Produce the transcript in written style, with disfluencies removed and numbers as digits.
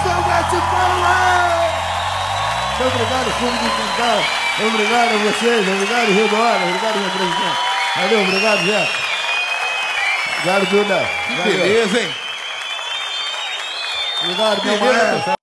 Muito obrigado, público de Quintal. Obrigado a vocês, obrigado, Rio do Hora, obrigado, minha presidente. Valeu, obrigado, Zé. Obrigado, Duda. Que beleza, hein? Obrigado, meu maestro.